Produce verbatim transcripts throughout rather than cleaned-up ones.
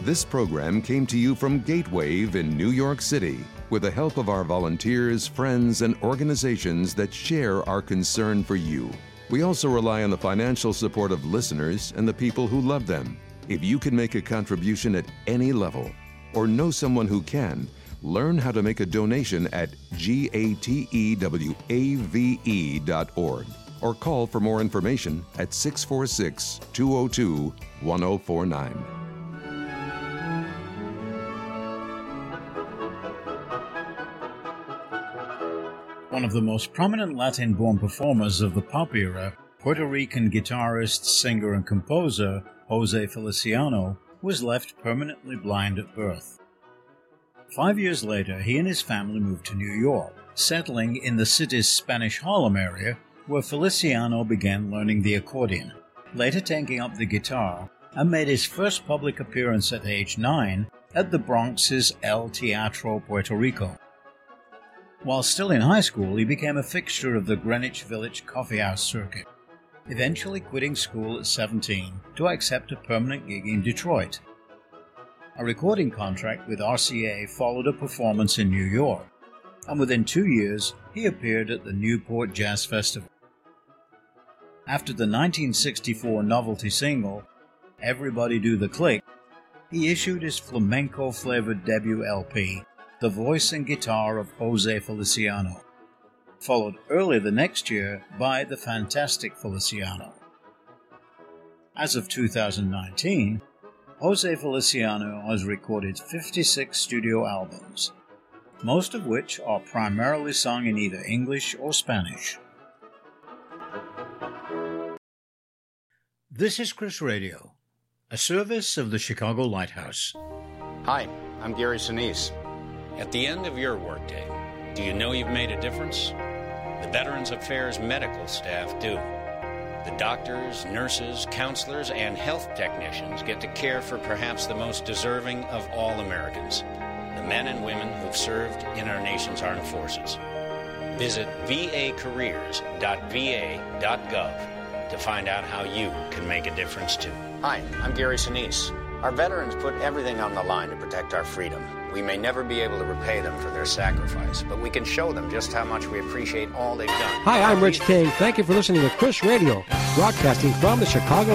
This program came to you from Gatewave in New York City with the help of our volunteers, friends, and organizations that share our concern for you. We also rely on the financial support of listeners and the people who love them. If you can make a contribution at any level or know someone who can, learn how to make a donation at gatewave dot org or call for more information at six four six, two zero two, one zero four nine. One of the most prominent Latin-born performers of the pop era, Puerto Rican guitarist, singer, and composer Jose Feliciano was left permanently blind at birth. Five years later, he and his family moved to New York, settling in the city's Spanish Harlem area, where Feliciano began learning the accordion, later taking up the guitar, and made his first public appearance at age nine at the Bronx's El Teatro Puerto Rico. While still in high school, he became a fixture of the Greenwich Village coffeehouse circuit, eventually quitting school at seventeen to accept a permanent gig in Detroit. A recording contract with R C A followed a performance in New York, and within two years he appeared at the Newport Jazz Festival. After the nineteen sixty-four novelty single, Everybody Do the Click, he issued his flamenco-flavored debut L P, The Voice and Guitar of Jose Feliciano, followed early the next year by The Fantastic Feliciano. As of two thousand nineteen, Jose Feliciano has recorded fifty-six studio albums, most of which are primarily sung in either English or Spanish. This is Chris Radio, a service of the Chicago Lighthouse. Hi, I'm Gary Sinise. At the end of your workday, do you know you've made a difference? The Veterans Affairs medical staff do. The doctors, nurses, counselors, and health technicians get to care for perhaps the most deserving of all Americans, the men and women who've served in our nation's armed forces. Visit v a careers dot v a dot gov to find out how you can make a difference too. Hi, I'm Gary Sinise. Our veterans put everything on the line to protect our freedom. We may never be able to repay them for their sacrifice, but we can show them just how much we appreciate all they've done. Hi, I'm Rich King. Thank you for listening to Chris Radio, broadcasting from the Chicago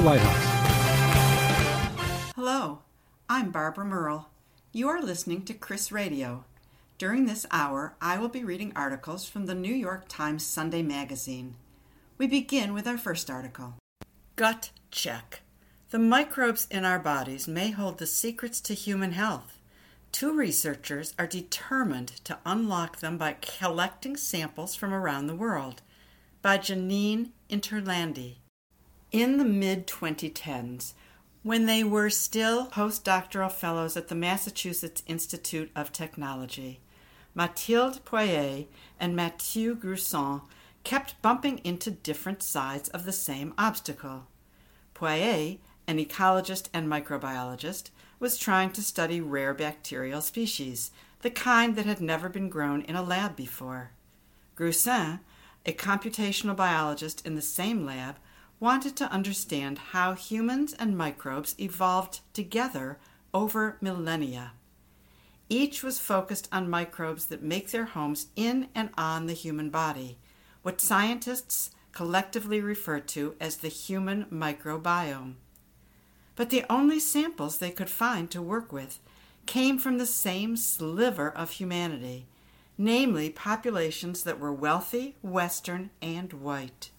Lighthouse. Hello, I'm Barbara Merle. You are listening to Chris Radio. During this hour, I will be reading articles from the New York Times Sunday Magazine. We begin with our first article. Gut check. The microbes in our bodies may hold the secrets to human health. Two researchers are determined to unlock them by collecting samples from around the world. By Janine Interlandi. In the mid twenty tens, when they were still postdoctoral fellows at the Massachusetts Institute of Technology, Mathilde Poirier and Mathieu Gruson kept bumping into different sides of the same obstacle. Poirier, an ecologist and microbiologist, was trying to study rare bacterial species, the kind that had never been grown in a lab before. Gruson, a computational biologist in the same lab, wanted to understand how humans and microbes evolved together over millennia. Each was focused on microbes that make their homes in and on the human body, what scientists collectively refer to as the human microbiome. But the only samples they could find to work with came from the same sliver of humanity, namely populations that were wealthy, Western, and white.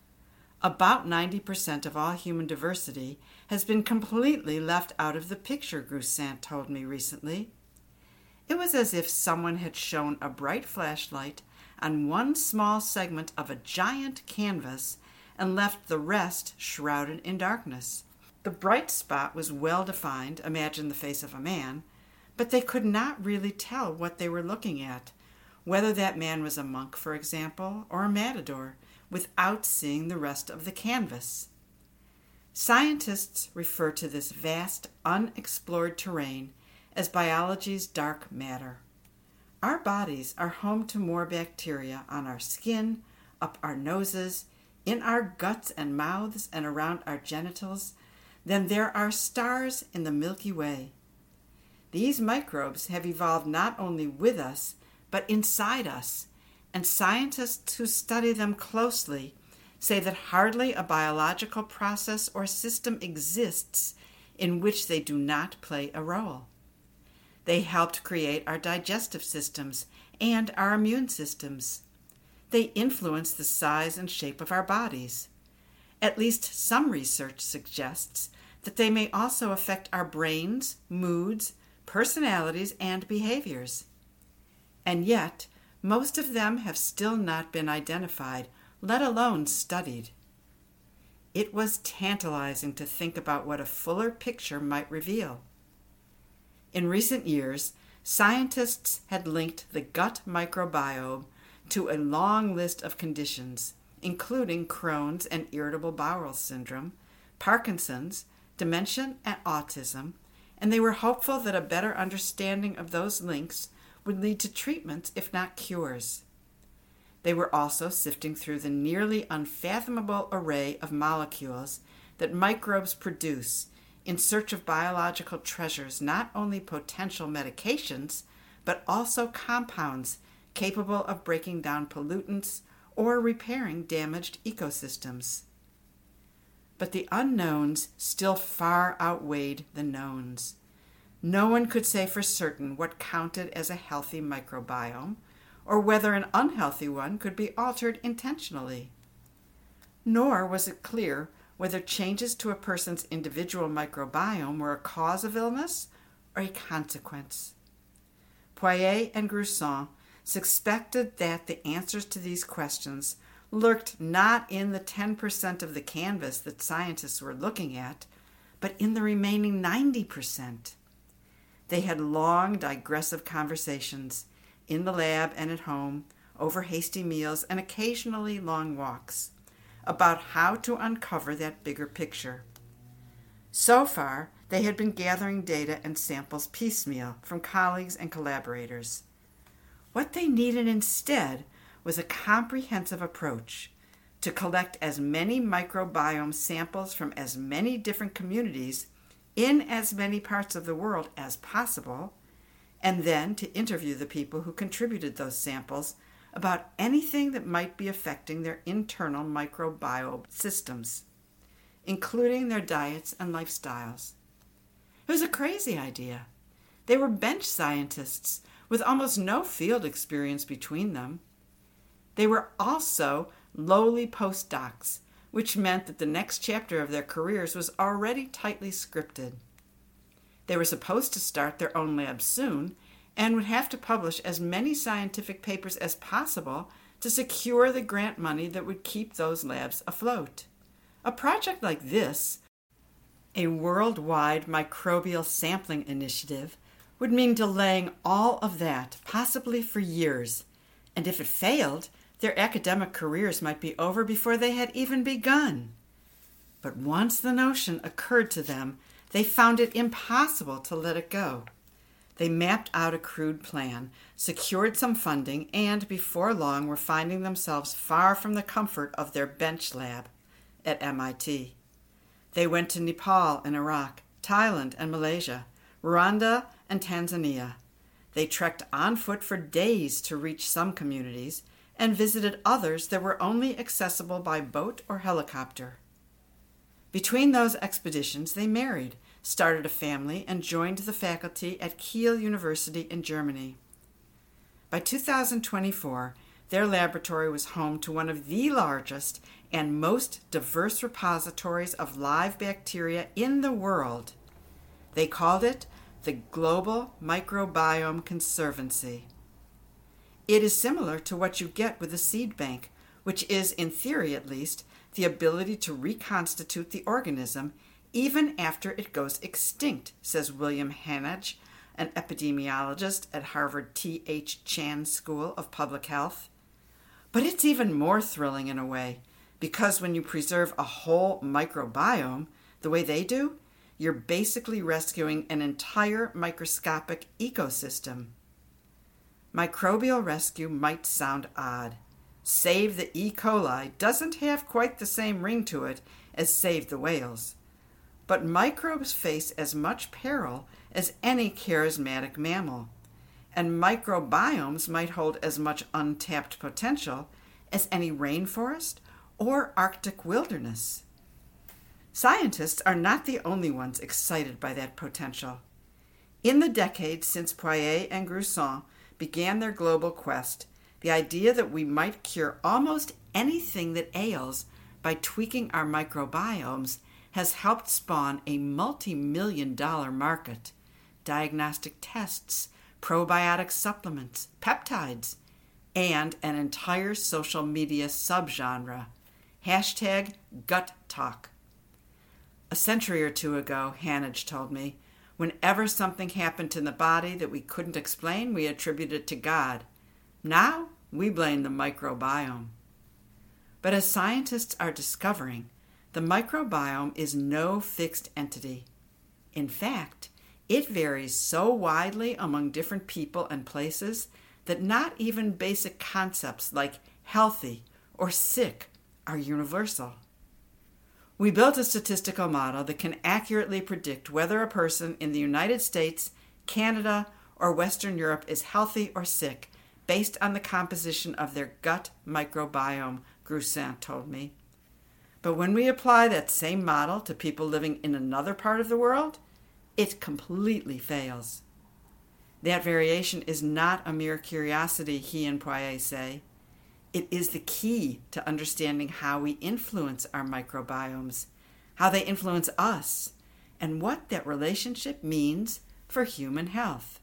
About ninety percent of all human diversity has been completely left out of the picture, Gruson told me recently. It was as if someone had shone a bright flashlight on one small segment of a giant canvas and left the rest shrouded in darkness. The bright spot was well defined, imagine the face of a man, but they could not really tell what they were looking at, whether that man was a monk, for example, or a matador, without seeing the rest of the canvas. Scientists refer to this vast, unexplored terrain as biology's dark matter. Our bodies are home to more bacteria on our skin, up our noses, in our guts and mouths, and around our genitals than there are stars in the Milky Way. These microbes have evolved not only with us, but inside us, and scientists who study them closely say that hardly a biological process or system exists in which they do not play a role. They helped create our digestive systems and our immune systems. They influence the size and shape of our bodies. At least some research suggests that they may also affect our brains, moods, personalities, and behaviors. And yet, most of them have still not been identified, let alone studied. It was tantalizing to think about what a fuller picture might reveal. In recent years, scientists had linked the gut microbiome to a long list of conditions, including Crohn's and irritable bowel syndrome, Parkinson's, dementia, and autism, and they were hopeful that a better understanding of those links would lead to treatments, if not cures. They were also sifting through the nearly unfathomable array of molecules that microbes produce in search of biological treasures, not only potential medications, but also compounds capable of breaking down pollutants or repairing damaged ecosystems. But the unknowns still far outweighed the knowns. No one could say for certain what counted as a healthy microbiome, or whether an unhealthy one could be altered intentionally. Nor was it clear whether changes to a person's individual microbiome were a cause of illness or a consequence. Poirier and Gruson suspected that the answers to these questions lurked not in the ten percent of the canvas that scientists were looking at, but in the remaining ninety percent. They had long, digressive conversations in the lab and at home, over hasty meals and occasionally long walks, about how to uncover that bigger picture. So far, they had been gathering data and samples piecemeal from colleagues and collaborators. What they needed instead was a comprehensive approach to collect as many microbiome samples from as many different communities in as many parts of the world as possible, and then to interview the people who contributed those samples about anything that might be affecting their internal microbiome systems, including their diets and lifestyles. It was a crazy idea. They were bench scientists with almost no field experience between them. They were also lowly postdocs, which meant that the next chapter of their careers was already tightly scripted. They were supposed to start their own lab soon and would have to publish as many scientific papers as possible to secure the grant money that would keep those labs afloat. A project like this, a worldwide microbial sampling initiative, would mean delaying all of that, possibly for years, and if it failed, their academic careers might be over before they had even begun. But once the notion occurred to them, they found it impossible to let it go. They mapped out a crude plan, secured some funding, and before long were finding themselves far from the comfort of their bench lab at M I T. They went to Nepal and Iraq, Thailand and Malaysia, Rwanda and Tanzania. They trekked on foot for days to reach some communities and visited others that were only accessible by boat or helicopter. Between those expeditions, they married, started a family, and joined the faculty at Kiel University in Germany. By two thousand twenty-four, their laboratory was home to one of the largest and most diverse repositories of live bacteria in the world. They called it the Global Microbiome Conservancy. It is similar to what you get with a seed bank, which is, in theory at least, the ability to reconstitute the organism even after it goes extinct, says William Hanage, an epidemiologist at Harvard T H Chan School of Public Health. But it's even more thrilling in a way, because when you preserve a whole microbiome the way they do, you're basically rescuing an entire microscopic ecosystem. Microbial rescue might sound odd. Save the E. coli doesn't have quite the same ring to it as save the whales. but microbes face as much peril as any charismatic mammal, and microbiomes might hold as much untapped potential as any rainforest or Arctic wilderness. Scientists are not the only ones excited by that potential. In the decades since Poirier and Gruson began their global quest, the idea that we might cure almost anything that ails by tweaking our microbiomes has helped spawn a multi-million dollar market, diagnostic tests, probiotic supplements, peptides, and an entire social media subgenre, hashtag gut talk. A century or two ago, Hanage told me, whenever something happened to the body that we couldn't explain, we attributed it to God. Now, we blame the microbiome. But as scientists are discovering, the microbiome is no fixed entity. In fact, it varies so widely among different people and places that not even basic concepts like healthy or sick are universal. We built a statistical model that can accurately predict whether a person in the United States, Canada, or Western Europe is healthy or sick based on the composition of their gut microbiome, Gruson told me. But when we apply that same model to people living in another part of the world, it completely fails. That variation is not a mere curiosity, he and Poirier say. It is the key to understanding how we influence our microbiomes, how they influence us, and what that relationship means for human health.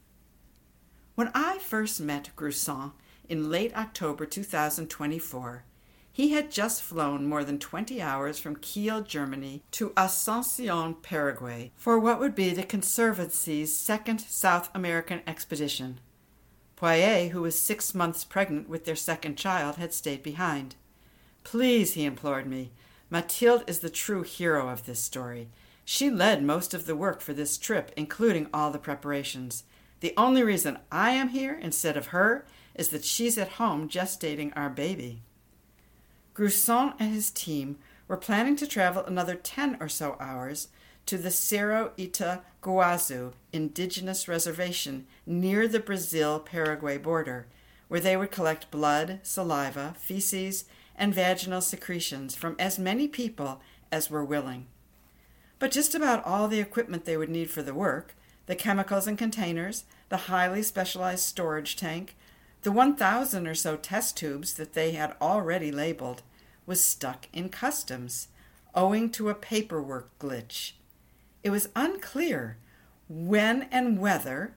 When I first met Gruson in late October two thousand twenty-four, he had just flown more than twenty hours from Kiel, Germany to Asuncion, Paraguay, for what would be the Conservancy's second South American expedition. Poirier, who was six months pregnant with their second child, had stayed behind. Please, he implored me, Mathilde is the true hero of this story. She led most of the work for this trip, including all the preparations. The only reason I am here instead of her is that she's at home gestating our baby. Gruson and his team were planning to travel another ten or so hours to the Cerro Itaguazu indigenous reservation near the Brazil-Paraguay border, where they would collect blood, saliva, feces, and vaginal secretions from as many people as were willing. But just about all the equipment they would need for the work, the chemicals and containers, the highly specialized storage tank, the one thousand or so test tubes that they had already labeled, was stuck in customs, owing to a paperwork glitch. It was unclear when and whether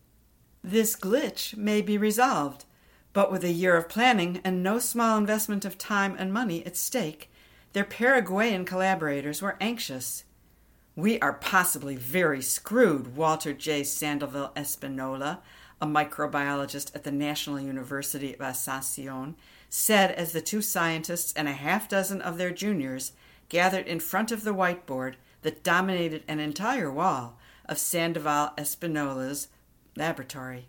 this glitch may be resolved, but with a year of planning and no small investment of time and money at stake, their Paraguayan collaborators were anxious. We are possibly very screwed, Walter J. Sandoval Espinola, a microbiologist at the National University of Asuncion, said as the two scientists and a half dozen of their juniors gathered in front of the whiteboard that dominated an entire wall of Sandoval Espinola's laboratory.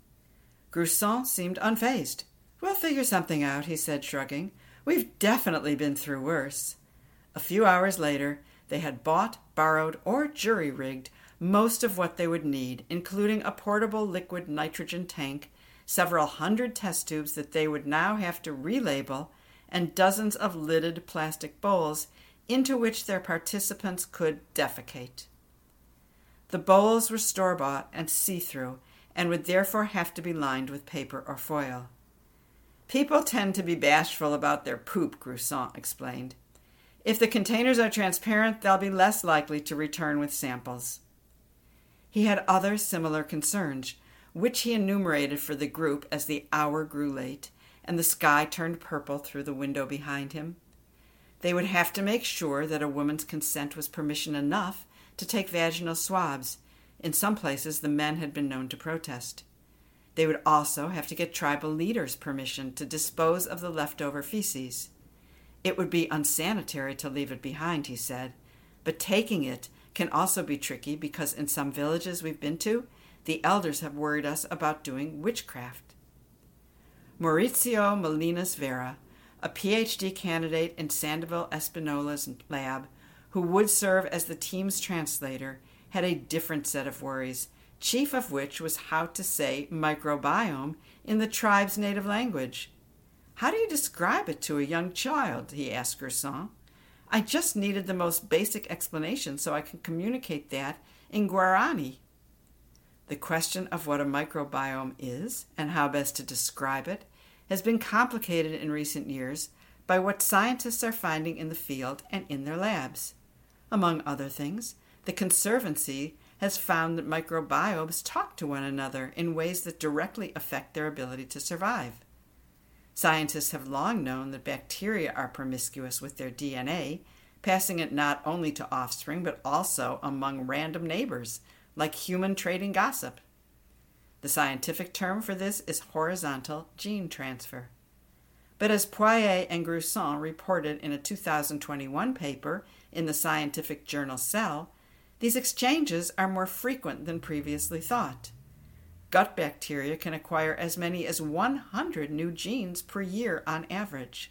Gruson seemed unfazed. We'll figure something out, he said, shrugging. We've definitely been through worse. A few hours later, they had bought, borrowed, or jury-rigged most of what they would need, including a portable liquid nitrogen tank, several hundred test tubes that they would now have to relabel, and dozens of lidded plastic bowls into which their participants could defecate. The bowls were store-bought and see-through, and would therefore have to be lined with paper or foil. People tend to be bashful about their poop, Gruson explained. If the containers are transparent, they'll be less likely to return with samples. He had other similar concerns, which he enumerated for the group as the hour grew late and the sky turned purple through the window behind him. They would have to make sure that a woman's consent was permission enough to take vaginal swabs. In some places, the men had been known to protest. They would also have to get tribal leaders' permission to dispose of the leftover feces. It would be unsanitary to leave it behind, he said, but taking it can also be tricky because in some villages we've been to, the elders have worried us about doing witchcraft. Mauricio Molinas Vera, a P H D candidate in Sandoval Espinola's lab, who would serve as the team's translator, had a different set of worries, chief of which was how to say microbiome in the tribe's native language. "How do you describe it to a young child?" he asked Gruson. "I just needed the most basic explanation so I can communicate that in Guarani." The question of what a microbiome is and how best to describe it has been complicated in recent years by what scientists are finding in the field and in their labs. Among other things, the Conservancy has found that microbiomes talk to one another in ways that directly affect their ability to survive. Scientists have long known that bacteria are promiscuous with their D N A, passing it not only to offspring but also among random neighbors, like human trading gossip. The scientific term for this is horizontal gene transfer. But as Poirier and Gruson reported in a two thousand twenty-one paper in the scientific journal Cell, these exchanges are more frequent than previously thought. Gut bacteria can acquire as many as one hundred new genes per year on average.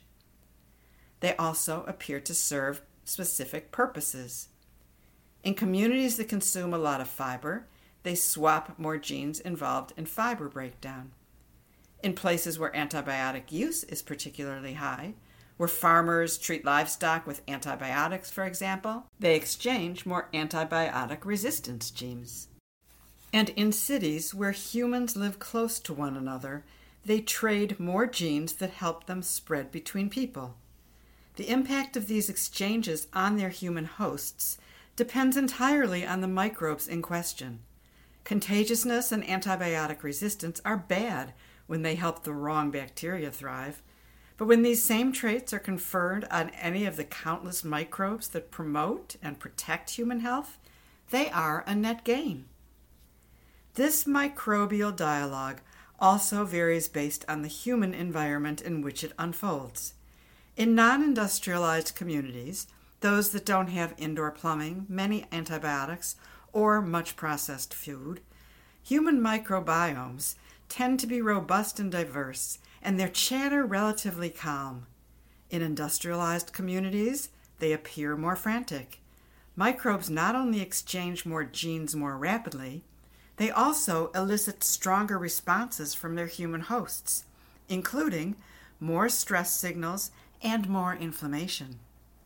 They also appear to serve specific purposes. In communities that consume a lot of fiber, they swap more genes involved in fiber breakdown. In places where antibiotic use is particularly high, where farmers treat livestock with antibiotics, for example, they exchange more antibiotic resistance genes. And in cities where humans live close to one another, they trade more genes that help them spread between people. The impact of these exchanges on their human hosts depends entirely on the microbes in question. Contagiousness and antibiotic resistance are bad when they help the wrong bacteria thrive, but when these same traits are conferred on any of the countless microbes that promote and protect human health, they are a net gain. This microbial dialogue also varies based on the human environment in which it unfolds. In non-industrialized communities, those that don't have indoor plumbing, many antibiotics, or much processed food, human microbiomes tend to be robust and diverse, and their chatter relatively calm. In industrialized communities, they appear more frantic. Microbes not only exchange more genes more rapidly, they also elicit stronger responses from their human hosts, including more stress signals and more inflammation.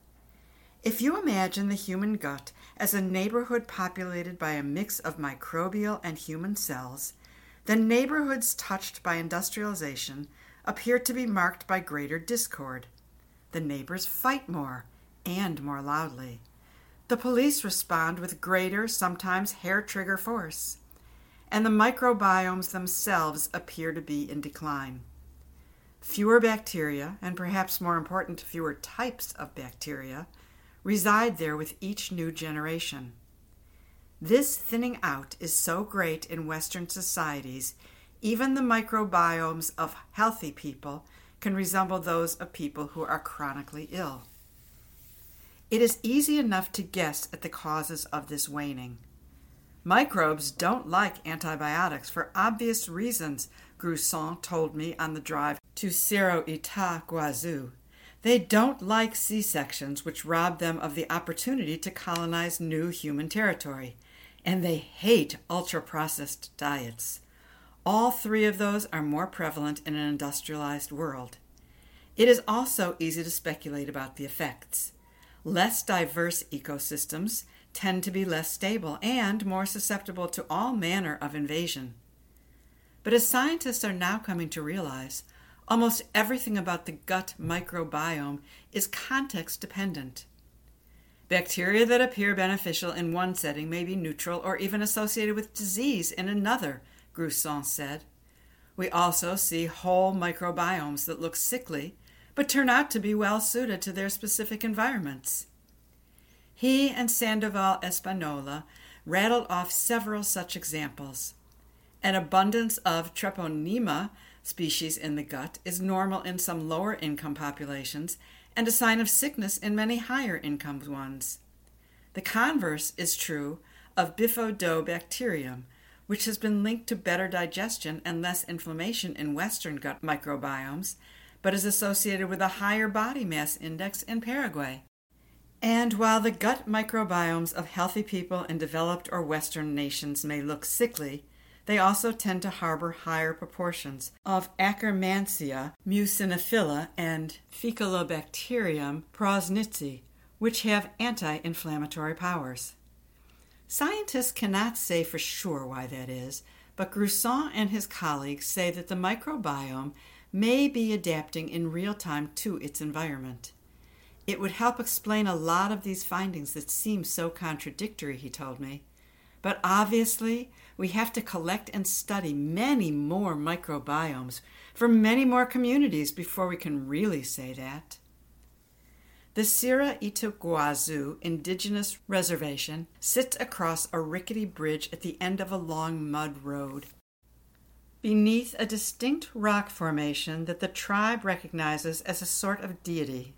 If you imagine the human gut as a neighborhood populated by a mix of microbial and human cells, then neighborhoods touched by industrialization appear to be marked by greater discord. The neighbors fight more and more loudly. The police respond with greater, sometimes hair-trigger force. And the microbiomes themselves appear to be in decline. Fewer bacteria, and perhaps more important, fewer types of bacteria, reside there with each new generation. This thinning out is so great in Western societies, even the microbiomes of healthy people can resemble those of people who are chronically ill. It is easy enough to guess at the causes of this waning. Microbes don't like antibiotics for obvious reasons, Gruson told me on the drive to Cerro Ita, Guazú. They don't like C-sections, which rob them of the opportunity to colonize new human territory. And they hate ultra-processed diets. All three of those are more prevalent in an industrialized world. It is also easy to speculate about the effects. Less diverse ecosystems tend to be less stable and more susceptible to all manner of invasion. But as scientists are now coming to realize, almost everything about the gut microbiome is context dependent. Bacteria that appear beneficial in one setting may be neutral or even associated with disease in another, Gruson said. We also see whole microbiomes that look sickly, but turn out to be well suited to their specific environments. He and Sandoval Espanola rattled off several such examples. An abundance of Treponema species in the gut is normal in some lower income populations and a sign of sickness in many higher income ones. The converse is true of Bifidobacterium, which has been linked to better digestion and less inflammation in Western gut microbiomes, but is associated with a higher body mass index in Paraguay. And while the gut microbiomes of healthy people in developed or Western nations may look sickly, they also tend to harbor higher proportions of Akkermansia, Muciniphila, and Faecolobacterium prausnitzi, which have anti-inflammatory powers. Scientists cannot say for sure why that is, but Gruson and his colleagues say that the microbiome may be adapting in real time to its environment. It would help explain a lot of these findings that seem so contradictory, he told me. But obviously, we have to collect and study many more microbiomes for many more communities before we can really say that. The Sira Ituguazu Indigenous Reservation sits across a rickety bridge at the end of a long mud road, beneath a distinct rock formation that the tribe recognizes as a sort of deity.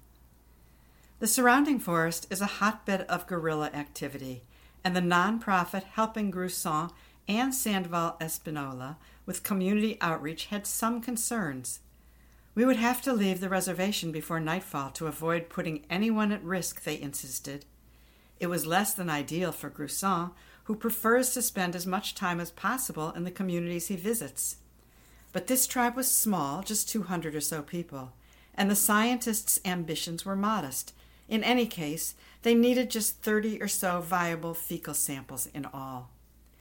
The surrounding forest is a hotbed of guerrilla activity, and the nonprofit Helping Gruson and Sandoval Espinola with community outreach had some concerns. We would have to leave the reservation before nightfall to avoid putting anyone at risk, they insisted. It was less than ideal for Gruson, who prefers to spend as much time as possible in the communities he visits. But this tribe was small, just two hundred or so people, and the scientists' ambitions were modest. In any case, they needed just thirty or so viable fecal samples in all.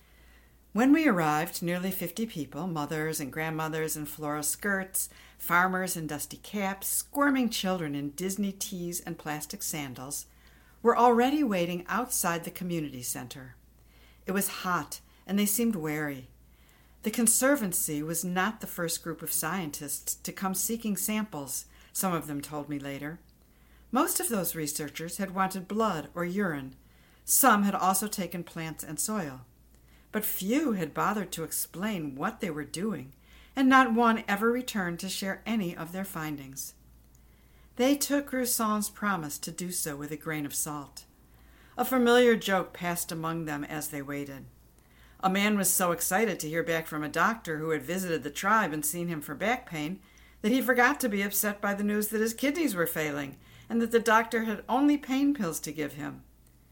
When we arrived, nearly fifty people, mothers and grandmothers in floral skirts, farmers in dusty caps, squirming children in Disney tees and plastic sandals, were already waiting outside the community center. It was hot, and they seemed wary. The Conservancy was not the first group of scientists to come seeking samples, some of them told me later. Most of those researchers had wanted blood or urine. Some had also taken plants and soil. But few had bothered to explain what they were doing, and not one ever returned to share any of their findings. They took Gruson's promise to do so with a grain of salt. A familiar joke passed among them as they waited. A man was so excited to hear back from a doctor who had visited the tribe and seen him for back pain that he forgot to be upset by the news that his kidneys were failing and that the doctor had only pain pills to give him.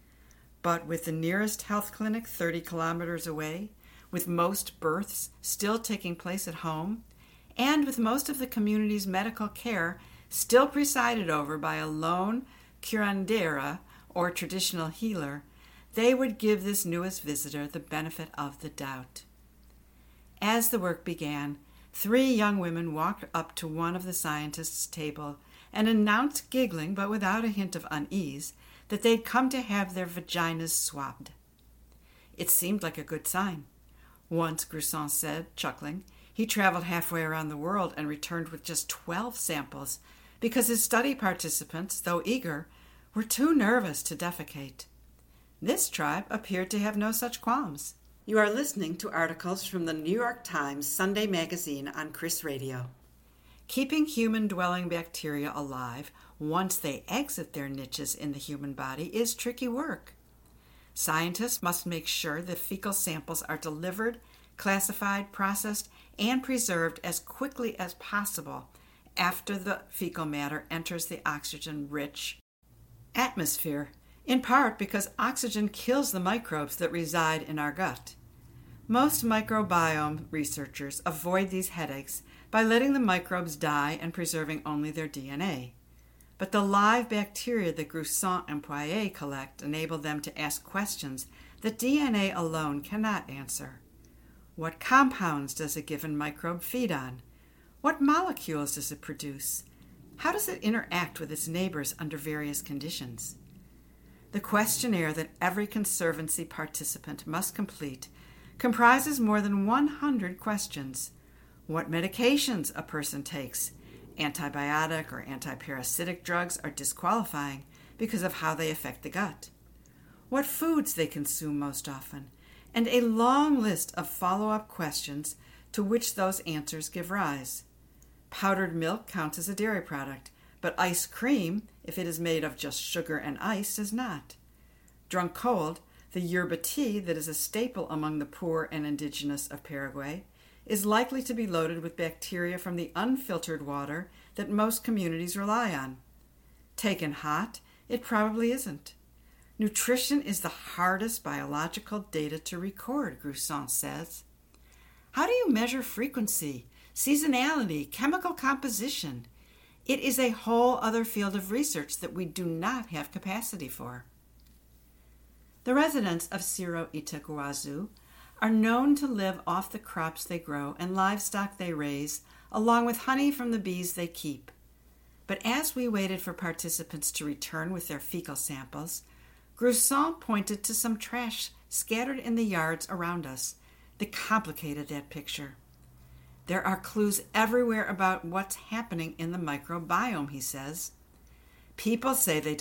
But with the nearest health clinic thirty kilometers away, with most births still taking place at home, and with most of the community's medical care still presided over by a lone curandera, or traditional healer, they would give this newest visitor the benefit of the doubt. As the work began, three young women walked up to one of the scientists' table and announced, giggling but without a hint of unease, that they'd come to have their vaginas swabbed. It seemed like a good sign. Once, Gruson said, chuckling, he traveled halfway around the world and returned with just twelve samples because his study participants, though eager, were too nervous to defecate. This tribe appeared to have no such qualms. You are listening to articles from the New York Times Sunday magazine on Chris Radio. Keeping human-dwelling bacteria alive once they exit their niches in the human body is tricky work. Scientists must make sure that fecal samples are delivered, classified, processed, and preserved as quickly as possible after the fecal matter enters the oxygen-rich atmosphere, in part because oxygen kills the microbes that reside in our gut. Most microbiome researchers avoid these headaches by letting the microbes die and preserving only their D N A. But the live bacteria that Gruson and Poirier collect enable them to ask questions that D N A alone cannot answer. What compounds does a given microbe feed on? What molecules does it produce? How does it interact with its neighbors under various conditions? The questionnaire that every Conservancy participant must complete comprises more than one hundred questions. What medications a person takes, antibiotic or antiparasitic drugs, are disqualifying because of how they affect the gut. What foods they consume most often, and a long list of follow-up questions to which those answers give rise. Powdered milk counts as a dairy product, but ice cream, if it is made of just sugar and ice, does not. Drunk cold, the yerba tea that is a staple among the poor and indigenous of Paraguay is likely to be loaded with bacteria from the unfiltered water that most communities rely on. Taken hot, It probably isn't. Nutrition is the hardest biological data to record, Gruson says. How do you measure frequency, seasonality, chemical composition? It is a whole other field of research that we do not have capacity for. The residents of Cerro Itaguazu are known to live off the crops they grow and livestock they raise, along with honey from the bees they keep. But as we waited for participants to return with their fecal samples, Gruson pointed to some trash scattered in the yards around us that complicated that picture. There are clues everywhere about what's happening in the microbiome, he says. People say they